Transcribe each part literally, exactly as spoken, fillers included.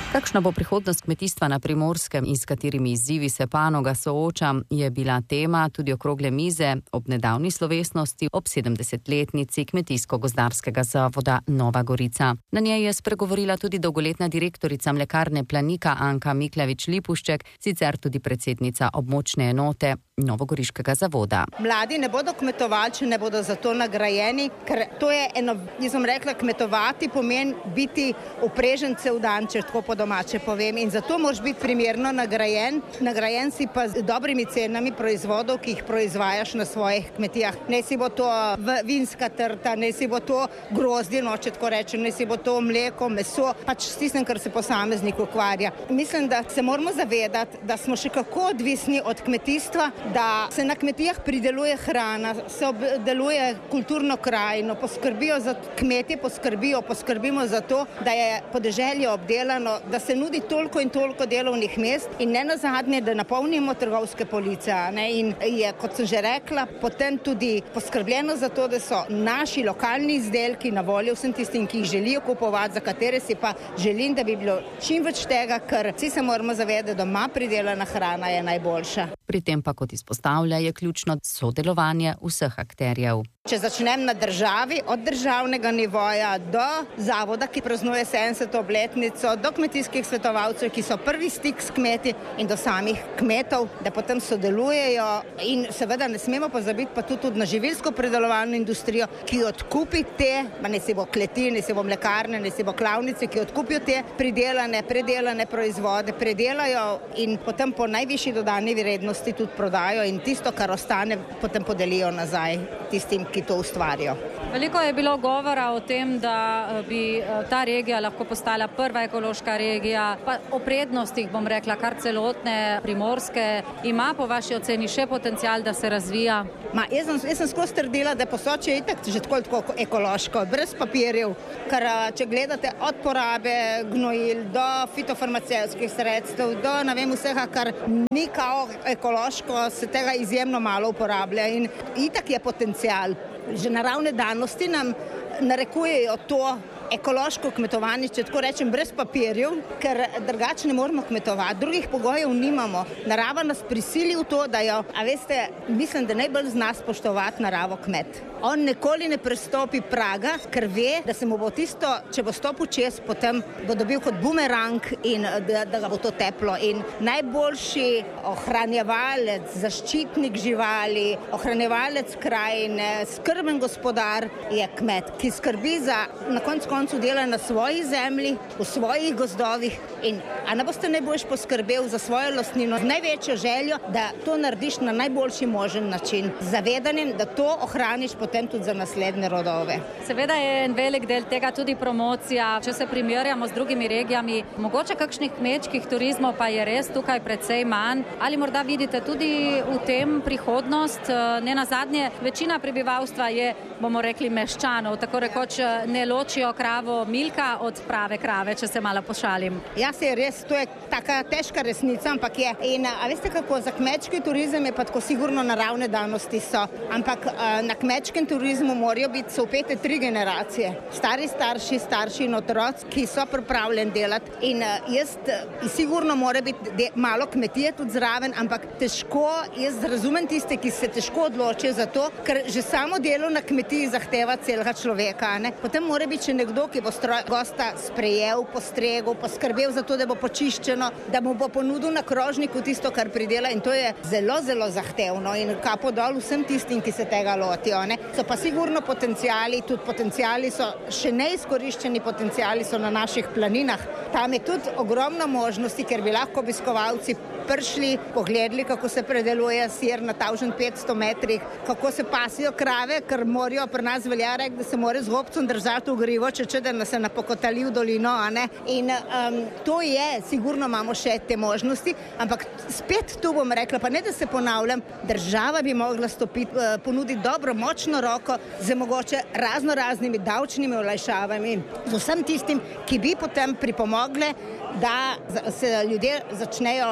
Kakšna bo prihodnost kmetijstva na Primorskem in s katerimi izzivi se panoga sooča, je bila tema tudi okrogle mize ob nedavni slovesnosti ob sedemdesetletnici Kmetijsko-gozdarskega zavoda Nova Gorica. Na njej je spregovorila tudi dolgoletna direktorica mlekarne Planika Anka Miklevič-Lipušček, sicer tudi predsednica območne enote Novogoriškega zavoda. Mladi ne bodo kmetovali, če ne bodo za to nagrajeni, ker to je eno, jaz sem rekla, kmetovati pomeni biti uprežen cel dan, če tako po domače povem, in zato moraš biti primerno nagrajen. Nagrajen si pa z dobrimi cenami proizvodov, ki jih proizvajaš na svojih kmetijah. Ne si bo to vinska trta, ne si bo to grozdje, no, če tako rečem, ne si bo to mleko, meso, pač s tistim, kar se posameznik ukvarja. Mislim, da se moramo zavedati, da smo še kako odvisni od kmetijstva, da se na kmetijah prideluje hrana, se obdeluje kulturno krajino, poskrbijo za kmetje, poskrbijo, poskrbimo za to, da je podeželje obdelano, da se nudi toliko in toliko delovnih mest in ne nazadnje, da napolnimo trgovske police. Ne? In je, kot sem že rekla, potem tudi poskrbljeno za to, da so naši lokalni izdelki na voljo vsem tistim, ki jih želijo kupovati, za katere si pa želim, da bi bilo čim več tega, ker vsi se moramo zavedati, da doma pridelana hrana je najboljša. Pri tem pa, kot izpostavlja, je ključno sodelovanje vseh akterjev. Če začnem na državi, od državnega nivoja do zavoda, ki praznuje sedemdeseto obletnico, do kmetijskih svetovalcev, ki so prvi stik s kmeti, in do samih kmetov, da potem sodelujejo. In seveda ne smemo pozabiti pa tudi na živilsko predelovalno industrijo, ki odkupi te, ne si bo kleti, ne si bo mlekarne, ne si bo klavnice, ki odkupijo te pridelane, predelane proizvode, predelajo in potem po najvišji dodani vrednosti tudi prodajo in tisto, kar ostane, potem podelijo nazaj tistim, ki to ustvarijo. Veliko je bilo govora o tem, da bi ta regija lahko postala prva ekološka regija, pa o prednostih, bom rekla, kar celotne Primorske. Ima po vaši oceni še potencial, da se razvija? Ma, jaz sem, jaz sem skozi trdila, da Posočje je itak že tako, tako ekološko, brez papirjev, ker če gledate od porabe gnojil do fitofarmacevtskih sredstev, do ne vem vsega, kar ni kao ekološko, se tega izjemno malo uporablja in itak je potencial. Že naravne danosti nam narekujejo to ekološko kmetovanje, če tako rečem, brez papirjev, ker drugače ne moramo kmetovati, drugih pogojev nimamo. Narava nas prisili v to, da jo, a veste, mislim, da najbolj zna spoštovati naravo kmet. On nikoli ne prestopi praga, ker ve, da se mu bo tisto, če bo stopil čez, potem bo dobil kot bumerang in da, da ga bo to teplo. In najboljši ohranjevalec, zaščitnik živali, ohranjevalec krajine, skrben gospodar je kmet, ki skrbi za na koncu koncu dela na svoji zemlji, v svojih gozdovih in a ne boste najboljš poskrbel za svojo lastnino z največjo željo, da to narediš na najboljši možen način, z zavedanjem, da to ohraniš potem tudi za naslednje rodove. Seveda je en velik del tega tudi promocija, če se primerjamo z drugimi regijami, mogoče kakšnih kmečkih turizmov pa je res tukaj precej manj, ali morda vidite tudi v tem prihodnost, ne nazadnje, večina prebivalstva je, bomo rekli, meščanov, tako rekoč ne ločijo kravo Milka od prave krave, če se malo pošalim. Ja, se je res, to je taka težka resnica, ampak je. In a veste kako, za kmečki turizem je pa tako sigurno naravne danosti so, ampak a, na kmečkem turizmu morajo biti so upete tri generacije. Stari starši, starši in otroci, ki so pripravljeni delati. In a, jaz sigurno mora biti de, malo kmetije tudi zraven, ampak težko, jaz razumem tiste, ki se težko odločijo za to, ker že samo delo na kmetiji zahteva celega človeka. Ne? Potem mora biti še nekdo, ki bo stroj, gosta sprejel, postregel, poskrbel za to, da bo počiščeno, da mu bo ponudil na krožniku tisto, kar pridela in to je zelo, zelo zahtevno in kapo dol vsem tistim, ki se tega lotijo. Ne? So pa sigurno potenciali, tudi potenciali so, še neizkoriščeni potenciali so na naših planinah. Tam je tudi ogromno možnosti, ker bi lahko obiskovalci prišli, pogledali, kako se predeluje sir na tisoč petsto metrih, kako se pasijo krave, ker morajo pri nas velja rek, da se mora z gobcem držati v grivo, če če da se napokotali v dolino, a ne? In um, to je, sigurno imamo še te možnosti, ampak spet tu bom rekla, pa ne da se ponavljam, država bi mogla stopiti, ponuditi dobro, močno roko z mogoče razno raznimi davčnimi olajšavami, z vsem tistim, ki bi potem pripomogle, da se ljudje začnejo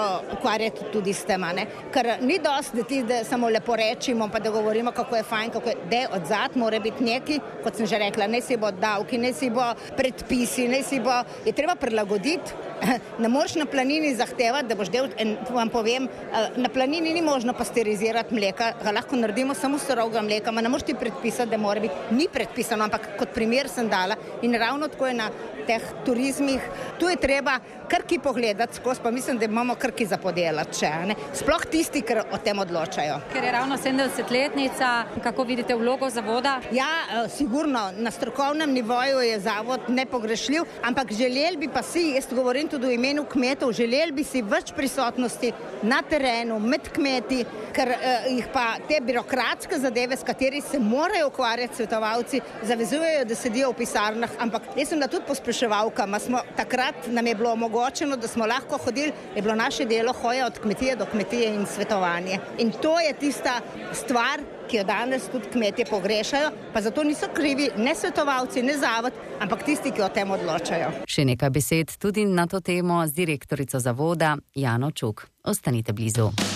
ukvarjati tudi s tem, ne? Ker ni dosti, da ti da samo lepo rečimo, pa da govorimo, kako je fajn, kako je, da odzad mora biti neki, kot sem že rekla, ne si bo davki, ne si bo predpisi, ne si bo, je treba prilagoditi. Ne moreš na planini zahtevati, da boš del, vam povem, na planini ni možno pasterizirati mleka, ga lahko naredimo samo surovega mleka, ma ne moreš ti predpisati, da mora biti, ni predpisano, ampak kot primer sem dala in ravno tako je na teh turizmih, tu je treba krki pogledati skozi, pa mislim, da imamo krki za podelati še, ne? Sploh tisti, ker o tem odločajo. Ker je ravno sedemdesetletnica, kako vidite vlogo zavoda? Ja, sigurno, na strokovnem nivoju je zavod nepogrešljiv, ampak želeli bi pa si, jaz govorim tudi v imenu kmetov, želeli bi si več prisotnosti na terenu, med kmeti, ker eh, jih pa te birokratske zadeve, s kateri se morajo ukvarjati svetovalci, zavezujejo, da sedijo v pisarnah, ampak jaz sem da tudi pospeševalka, ma smo takrat nam je bilo omogočeno, da smo lahko hodili, je bilo naše delo hoja od kmetije do kmetije in svetovanje. In to je tista stvar, ki jo danes tudi kmetje pogrešajo, pa zato niso krivi ne svetovalci, ne zavod, ampak tisti, ki o tem odločajo. Še nekaj besed tudi na to temo z direktorico zavoda Jano Čuk. Ostanite blizu.